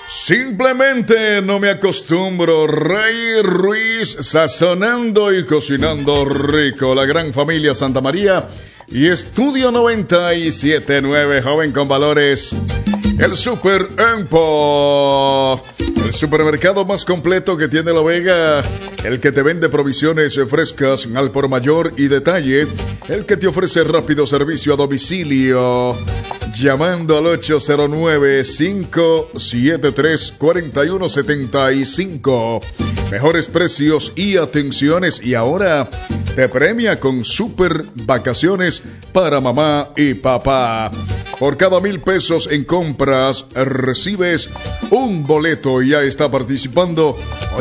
Simplemente no me acostumbro. Rey Ruiz, sazonando y cocinando rico. La gran familia Santa María y Estudio 97.9, joven con valores. El Super Empo, el supermercado más completo que tiene La Vega, el que te vende provisiones frescas al por mayor y detalle, el que te ofrece rápido servicio a domicilio, llamando al 809-573-4175. Mejores precios y atenciones, y ahora te premia con super vacaciones para mamá y papá. Por cada 1,000 pesos en compras recibes un boleto y ya está participando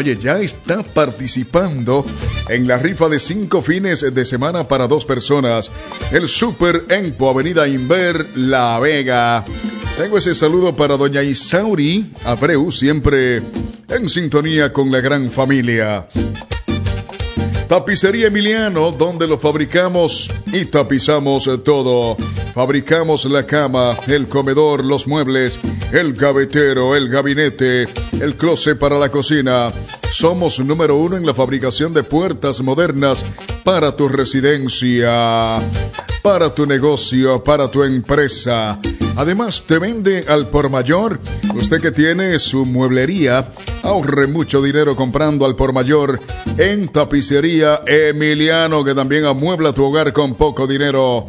en la rifa de 5 fines de semana para 2 personas. El Super Empo, Avenida Inver, La Vega. Tengo ese saludo para doña Isauri Abreu, siempre en sintonía con la gran familia. Tapicería Emiliano, donde lo fabricamos y tapizamos todo. Fabricamos la cama, el comedor, los muebles, el gavetero, el gabinete, el closet para la cocina. Somos número 1 en la fabricación de puertas modernas para tu residencia, para tu negocio, para tu empresa. Además, te vende al por mayor. Usted que tiene su mueblería, ahorre mucho dinero comprando al por mayor en Tapicería Emiliano, que también amuebla tu hogar con poco dinero.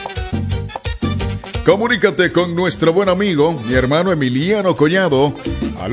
Comunícate con nuestro buen amigo, mi hermano Emiliano Collado, al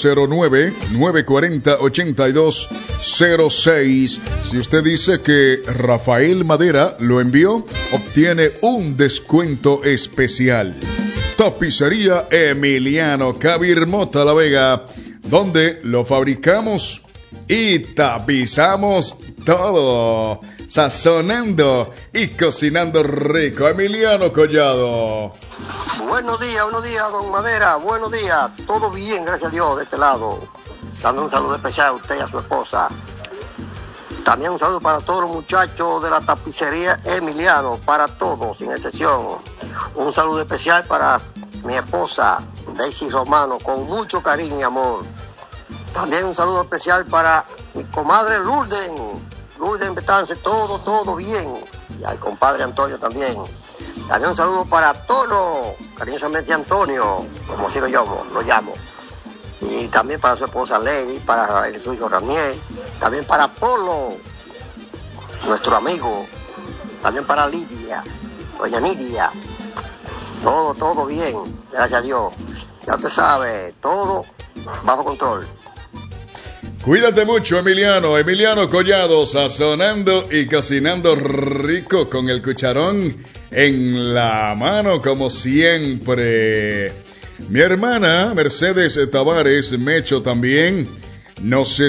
809-940-8206. Si usted dice que Rafael Madera lo envió, obtiene un descuento especial. Tapicería Emiliano, Cabirmota, La Vega, donde lo fabricamos y tapizamos todo, sazonando y cocinando rico. Emiliano Collado. Buenos días, don Madera, buenos días. Todo bien, gracias a Dios, de este lado. Dando un saludo especial a usted y a su esposa. También un saludo para todos los muchachos de la Tapicería Emiliano, para todos, sin excepción. Un saludo especial para mi esposa, Daisy Romano, con mucho cariño y amor. También un saludo especial para mi comadre Lourdes Betance, todo bien. Y al compadre Antonio también. También un saludo para Tono, cariñosamente Antonio, como así lo llamo. Y también para su esposa Lady, para su hijo Ramiel, también para Polo, nuestro amigo, también para Lidia, doña Nidia. Todo bien, gracias a Dios. Ya usted sabe, todo bajo control. Cuídate mucho, Emiliano Collado, sazonando y cocinando rico con el cucharón en la mano, como siempre. Mi hermana Mercedes Tavares Mecho también nos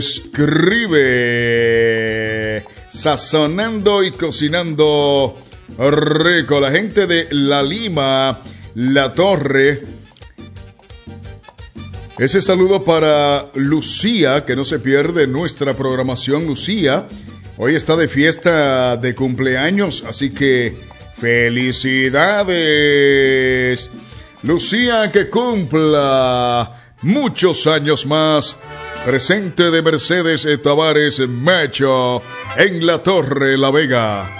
escribe, sazonando y cocinando rico. La gente de La Lima, La Torre. Ese saludo para Lucía, que no se pierde nuestra programación. Lucía, hoy está de fiesta de cumpleaños, así que felicidades. Lucía, que cumpla muchos años más. Presente de Mercedes Tavares Mecho en La Torre, La Vega.